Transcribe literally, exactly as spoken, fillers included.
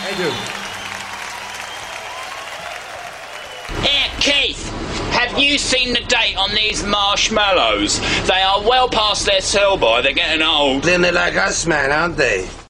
Thank you. Here, Keith, have you seen the date on these marshmallows? They are well past their sell-by. They're getting old. Then they're like us, man, aren't they?